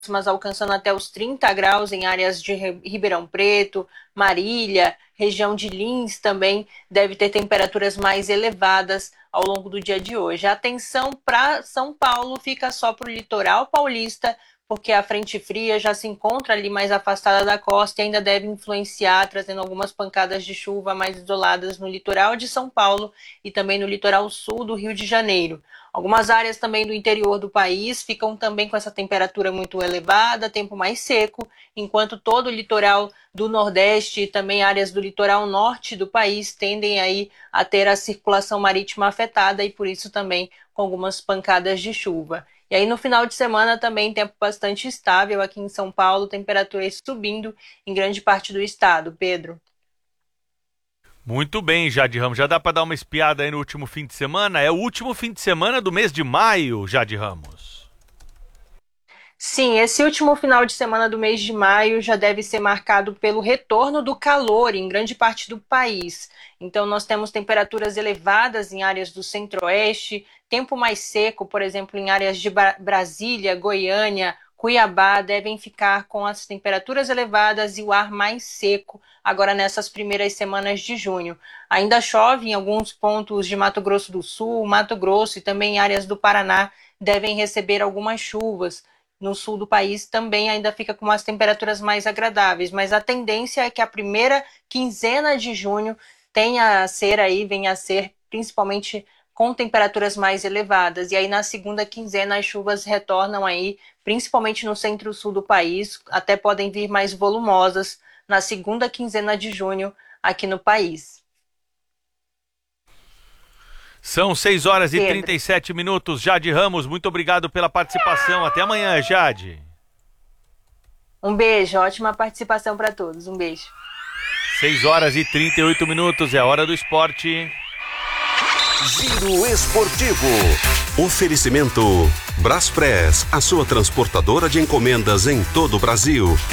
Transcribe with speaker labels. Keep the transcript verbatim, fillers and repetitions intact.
Speaker 1: máximas alcançando até os trinta graus em áreas de Ribeirão Preto, Marília, região de Lins também deve ter temperaturas mais elevadas ao longo do dia de hoje. A atenção para São Paulo fica só para o litoral paulista, porque a frente fria já se encontra ali mais afastada da costa e ainda deve influenciar, trazendo algumas pancadas de chuva mais isoladas no litoral de São Paulo e também no litoral sul do Rio de Janeiro. Algumas áreas também do interior do país ficam também com essa temperatura muito elevada, tempo mais seco, enquanto todo o litoral do Nordeste e também áreas do litoral norte do país tendem aí a ter a circulação marítima afetada e por isso também com algumas pancadas de chuva. E aí no final de semana também tempo bastante estável aqui em São Paulo, temperaturas subindo em grande parte do estado. Pedro.
Speaker 2: Muito bem, Jade Ramos. Já dá para dar uma espiada aí no último fim de semana? É o último fim de semana do mês de maio, Jade Ramos.
Speaker 1: Sim, esse último final de semana do mês de maio já deve ser marcado pelo retorno do calor em grande parte do país. Então nós temos temperaturas elevadas em áreas do centro-oeste, tempo mais seco, por exemplo, em áreas de Brasília, Goiânia, Cuiabá, devem ficar com as temperaturas elevadas e o ar mais seco agora nessas primeiras semanas de junho. Ainda chove em alguns pontos de Mato Grosso do Sul, Mato Grosso e também áreas do Paraná devem receber algumas chuvas. No sul do país também ainda fica com umas temperaturas mais agradáveis, mas a tendência é que a primeira quinzena de junho tenha a ser aí, venha a ser principalmente com temperaturas mais elevadas. E aí na segunda quinzena as chuvas retornam aí, principalmente no centro-sul do país, até podem vir mais volumosas na segunda quinzena de junho aqui no país.
Speaker 2: São seis horas e trinta e sete minutos. Jade Ramos, muito obrigado pela participação. Até amanhã, Jade.
Speaker 1: Um beijo, ótima participação para todos. Um beijo.
Speaker 2: seis horas e trinta e oito minutos, é a hora do esporte.
Speaker 3: Giro Esportivo. Oferecimento Braspress, a sua transportadora de encomendas em todo o Brasil.